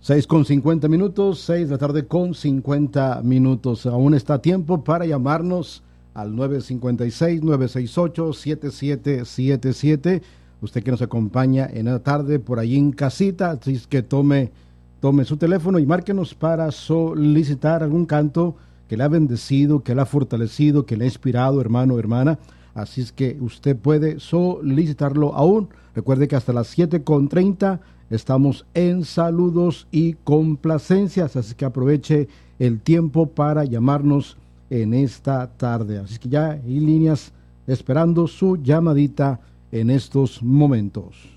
6:50, 6 de la tarde con 50 minutos. Aún está tiempo para llamarnos al 956-968-7777. Usted que nos acompaña en la tarde por allí en casita, así es que tome su teléfono y márquenos para solicitar algún canto que le ha bendecido, que le ha fortalecido, que le ha inspirado, hermano o hermana. Así es que usted puede solicitarlo aún. Recuerde que hasta las 7:30 estamos en saludos y complacencias, así que aproveche el tiempo para llamarnos en esta tarde. Así que ya hay líneas esperando su llamadita en estos momentos.